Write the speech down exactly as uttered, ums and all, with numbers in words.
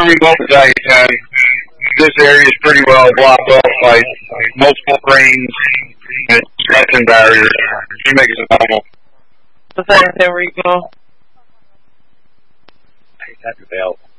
wherever we go tonight, uh, this area is pretty well blocked off by multiple cranes and construction barriers. It makes it normal. Besides, there we go. I have to bail.